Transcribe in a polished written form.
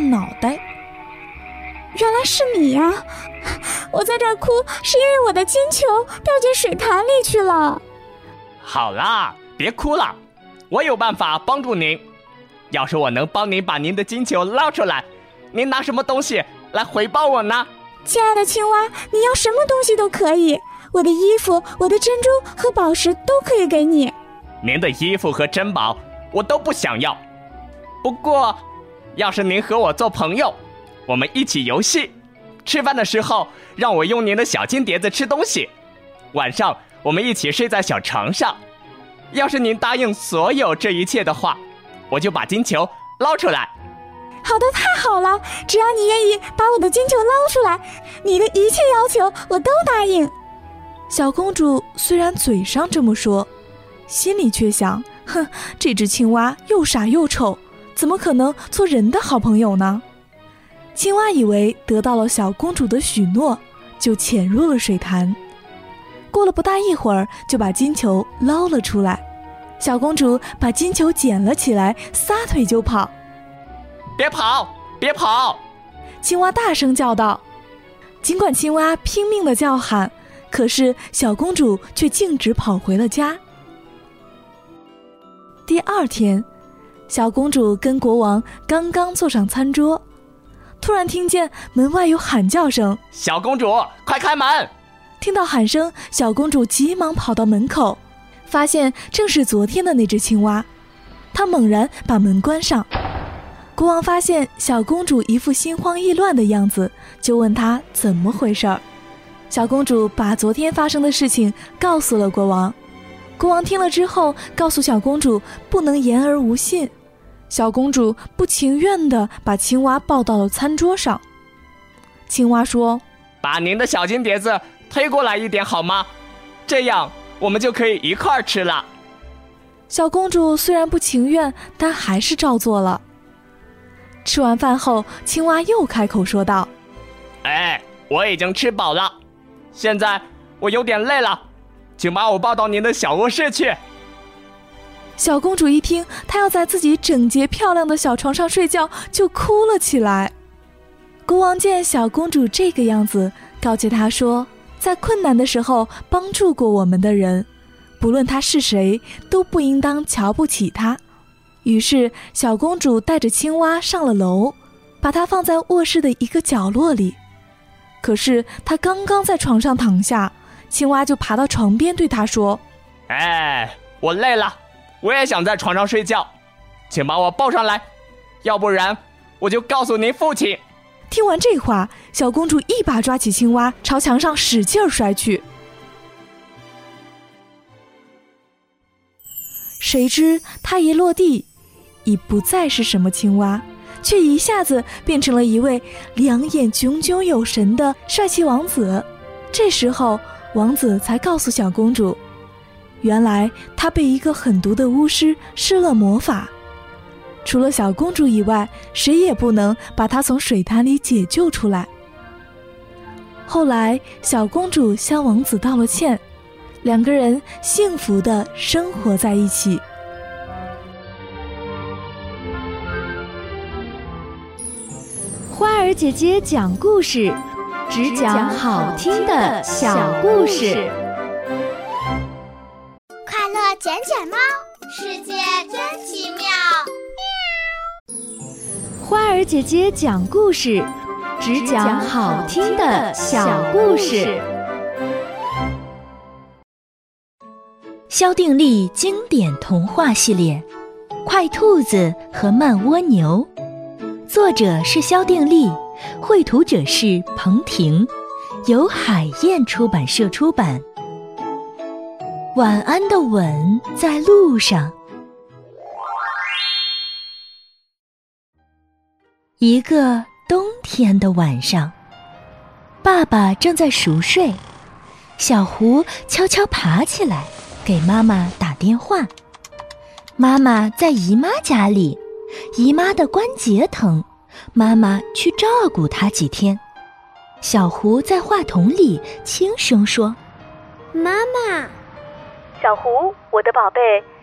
脑袋。 原来是你呀！我在这儿哭是因为我的金球掉进水潭里去了。 好啦，别哭了，我有办法帮助您。要是我能帮您把您的金球捞出来，您拿什么东西来回报我呢？ 亲爱的青蛙，你要什么东西都可以，我的衣服、我的珍珠和宝石都可以给你。 您的衣服和珍宝我都不想要，不过要是您和我做朋友，我们一起游戏，吃饭的时候让我用您的小金碟子吃东西，晚上我们一起睡在小床上。要是您答应所有这一切的话，我就把金球捞出来。 好的，太好了，只要你愿意把我的金球捞出来，你的一切要求我都答应。 小公主虽然嘴上这么说，心里却想，哼，这只青蛙又傻又丑，怎么可能做人的好朋友呢？青蛙以为得到了小公主的许诺，就潜入了水潭。过了不大一会儿，就把金球捞了出来。小公主把金球捡了起来，撒腿就跑。 别跑，别跑！ 青蛙大声叫道。尽管青蛙拼命地叫喊，可是小公主却径直跑回了家。第二天，小公主跟国王刚刚坐上餐桌，突然听见门外有喊叫声：“ 小公主，快开门！” 听到喊声，小公主急忙跑到门口，发现正是昨天的那只青蛙。她猛然把门关上。国王发现小公主一副心慌意乱的样子，就问她怎么回事儿。小公主把昨天发生的事情告诉了国王。国王听了之后，告诉小公主不能言而无信。小公主不情愿地把青蛙抱到了餐桌上。青蛙说：“ 把您的小金碟子推过来一点好吗？这样我们就可以一块儿吃了。” 小公主虽然不情愿，但还是照做了。吃完饭后，青蛙又开口说道：“ 哎，我已经吃饱了，现在我有点累了，请把我抱到您的小卧室去。” 小公主一听她要在自己整洁漂亮的小床上睡觉，就哭了起来。国王见小公主这个样子，告诫她说，在困难的时候帮助过我们的人，不论他是谁，都不应当瞧不起他。于是小公主带着青蛙上了楼，把它放在卧室的一个角落里。可是她刚刚在床上躺下，青蛙就爬到床边对她说：“ 哎，我累了，我也想在床上睡觉，请把我抱上来，要不然我就告诉您父亲。” 听完这话，小公主一把抓起青蛙，朝墙上使劲摔去。谁知她一落地，已不再是什么青蛙，却一下子变成了一位两眼炯炯有神的帅气王子。这时候，王子才告诉小公主，原来他被一个狠毒的巫师施了魔法，除了小公主以外，谁也不能把她从水潭里解救出来。后来，小公主向王子道了歉，两个人幸福地生活在一起。 花儿姐姐讲故事，只讲好听的小故事。 快乐捡捡猫，世界真奇妙。 花儿姐姐讲故事，只讲好听的小故事。 萧定力经典童话系列《快兔子和慢蜗牛》，作者是萧定力，绘图者是彭婷，由海燕出版社出版。晚安的吻在路上。一个冬天的晚上，爸爸正在熟睡，小胡悄悄爬起来给妈妈打电话。妈妈在姨妈家里，姨妈的关节疼，妈妈去照顾她几天。小胡在话筒里轻声说：“ 妈妈。” 小胡，我的宝贝，